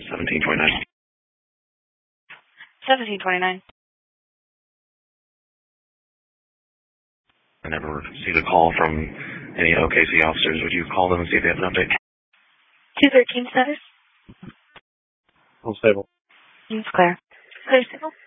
1729. 1729. I never received a call from any OKC officers. Would you call them and see if they have an update? 213 status? All stable. It's clear. Clear signal?